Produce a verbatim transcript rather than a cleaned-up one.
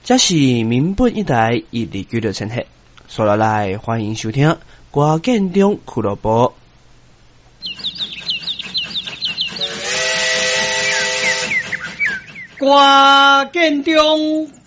这是民本一台一二九的陈赫，所来来欢迎收听歌建中俱乐部。 歌建中